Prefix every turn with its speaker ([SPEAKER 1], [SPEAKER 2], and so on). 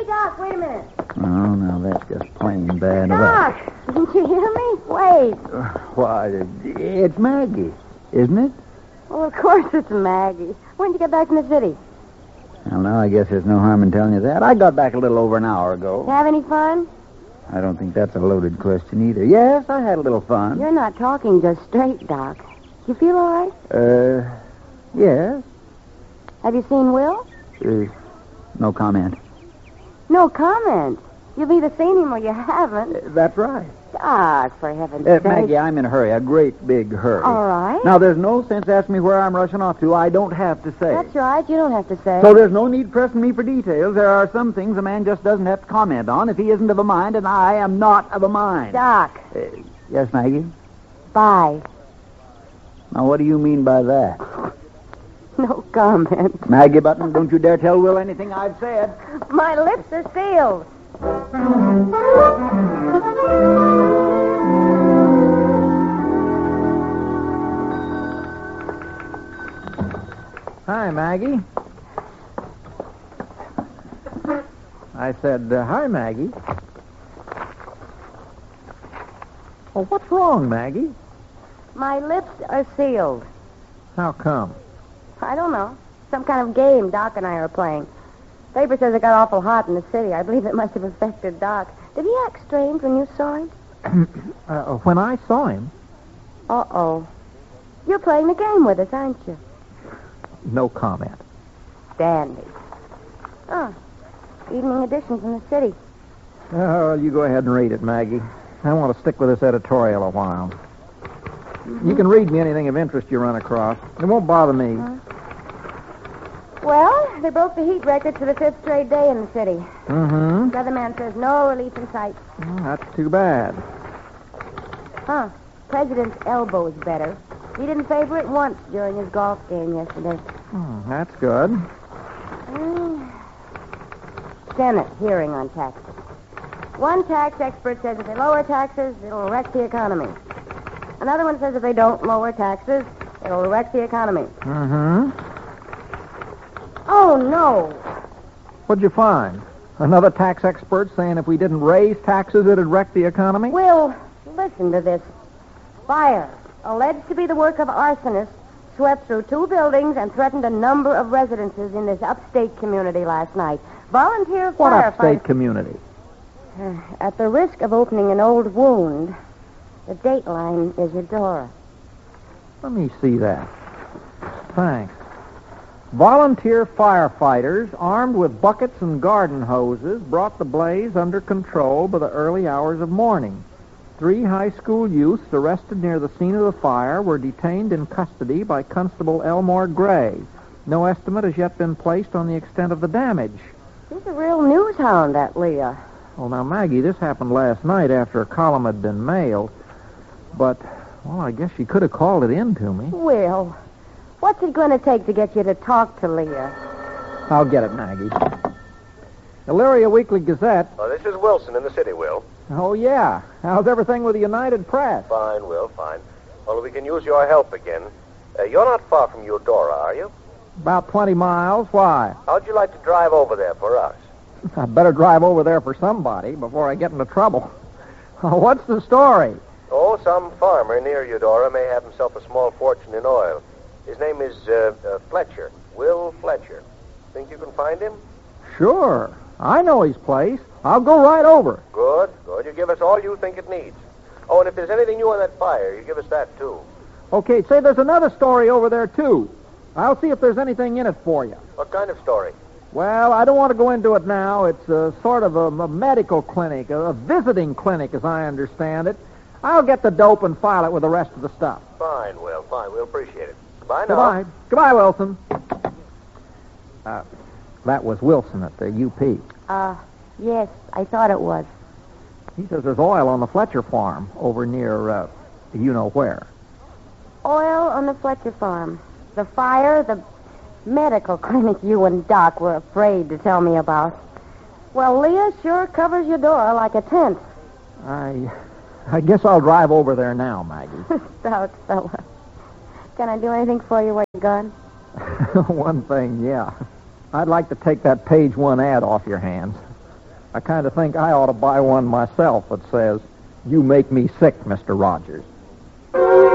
[SPEAKER 1] Doc, wait a minute.
[SPEAKER 2] Oh, now that's just plain bad luck.
[SPEAKER 1] Doc, didn't you hear me? Wait.
[SPEAKER 2] Why, it's Maggie, isn't it?
[SPEAKER 1] Well, of course it's Maggie. When did you get back from the city?
[SPEAKER 2] Well, now, I guess there's no harm in telling you that. I got back a little over an hour ago.
[SPEAKER 1] You have any fun?
[SPEAKER 2] I don't think that's a loaded question either. Yes, I had a little fun.
[SPEAKER 1] You're not talking just straight, Doc. You feel all right?
[SPEAKER 2] Yes.
[SPEAKER 1] Have you seen Will?
[SPEAKER 2] No comment.
[SPEAKER 1] No comment. You've either seen him or you haven't.
[SPEAKER 2] That's right.
[SPEAKER 1] Doc, for heaven's sake.
[SPEAKER 2] Maggie, I'm in a hurry, a great big hurry.
[SPEAKER 1] All right.
[SPEAKER 2] Now, there's no sense asking me where I'm rushing off to. I don't have to say.
[SPEAKER 1] That's right. You don't have to say.
[SPEAKER 2] So there's no need pressing me for details. There are some things a man just doesn't have to comment on if he isn't of a mind, and I am not of a mind.
[SPEAKER 1] Doc.
[SPEAKER 2] Yes, Maggie?
[SPEAKER 1] Bye.
[SPEAKER 2] Now, what do you mean by that?
[SPEAKER 1] No comment.
[SPEAKER 2] Maggie Button, don't you dare tell Will anything I've said.
[SPEAKER 1] My lips are sealed.
[SPEAKER 3] Hi, Maggie. I said, hi, Maggie. Well, what's wrong, Maggie?
[SPEAKER 1] My lips are sealed.
[SPEAKER 3] How come?
[SPEAKER 1] I don't know. Some kind of game Doc and I are playing. Paper says it got awful hot in the city. I believe it must have affected Doc. Did he act strange when you saw him?
[SPEAKER 3] When I saw him?
[SPEAKER 1] Uh-oh. You're playing the game with us, aren't you?
[SPEAKER 3] No comment.
[SPEAKER 1] Dandy. Oh, evening edition from the city.
[SPEAKER 3] Oh, you go ahead and read it, Maggie. I want to stick with this editorial a while. You can read me anything of interest you run across. It won't bother me.
[SPEAKER 1] Well, they broke the heat record for the 5th straight day in the city.
[SPEAKER 3] Mm-hmm.
[SPEAKER 1] The other man says no relief in sight.
[SPEAKER 3] Well, that's too bad.
[SPEAKER 1] Huh. President's elbow is better. He didn't favor it once during his golf game yesterday.
[SPEAKER 3] That's good.
[SPEAKER 1] Senate hearing on taxes. One tax expert says if they lower taxes, it'll wreck the economy. Another one says if they don't lower taxes, it'll wreck the economy.
[SPEAKER 3] Mm-hmm.
[SPEAKER 1] Oh, no.
[SPEAKER 3] What'd you find? Another tax expert saying if we didn't raise taxes, it'd wreck the economy?
[SPEAKER 1] Will, listen to this. Fire, alleged to be the work of arsonists, swept through 2 buildings and threatened a number of residences in this upstate community last night. Volunteer
[SPEAKER 3] What
[SPEAKER 1] firefighters...
[SPEAKER 3] upstate community?
[SPEAKER 1] At the risk of opening an old wound, the dateline is Eudora.
[SPEAKER 3] Let me see that. Thanks. Volunteer firefighters, armed with buckets and garden hoses, brought the blaze under control by the early hours of morning. 3 high school youths arrested near the scene of the fire were detained in custody by Constable Elmore Gray. No estimate has yet been placed on the extent of the damage.
[SPEAKER 1] He's a real news hound, that Leah.
[SPEAKER 3] Well, now, Maggie, this happened last night after a column had been mailed. But, well, I guess she could have called it in to me.
[SPEAKER 1] Will, what's it going to take to get you to talk to Leah?
[SPEAKER 3] I'll get it, Maggie. Elyria Weekly Gazette.
[SPEAKER 4] This is Wilson in the city, Will.
[SPEAKER 3] Oh, yeah. How's everything with the United Press?
[SPEAKER 4] Fine, Will, fine. Well, we can use your help again. You're not far from Eudora, are you?
[SPEAKER 3] About 20 miles. Why?
[SPEAKER 4] How'd you like to drive over there for us?
[SPEAKER 3] I'd better drive over there for somebody before I get into trouble. What's the story?
[SPEAKER 4] Oh, some farmer near Eudora may have himself a small fortune in oil. His name is Fletcher. Will Fletcher. Think you can find him?
[SPEAKER 3] Sure. I know his place. I'll go right over.
[SPEAKER 4] Good, good. You give us all you think it needs. Oh, and if there's anything new on that fire, you give us that, too.
[SPEAKER 3] Okay, say there's another story over there, too. I'll see if there's anything in it for you.
[SPEAKER 4] What kind of story?
[SPEAKER 3] Well, I don't want to go into it now. It's a sort of a medical clinic, a visiting clinic, as I understand it. I'll get the dope and file it with the rest of the stuff.
[SPEAKER 4] Fine, Will, fine. We'll appreciate it. Goodbye now.
[SPEAKER 3] Goodbye. Goodbye, Wilson. That was Wilson at the UP.
[SPEAKER 1] Yes, I thought it was.
[SPEAKER 3] He says there's oil on the Fletcher farm over near, you know where.
[SPEAKER 1] Oil on the Fletcher farm. The fire, the medical clinic you and Doc were afraid to tell me about. Well, Leah sure covers your door like a tent.
[SPEAKER 3] I guess I'll drive over there now, Maggie.
[SPEAKER 1] Stout fella. Can I do anything for you while you're gone?
[SPEAKER 3] One thing, yeah. I'd like to take that page 1 ad off your hands. I kind of think I ought to buy one myself that says, "You make me sick, Mr. Rogers."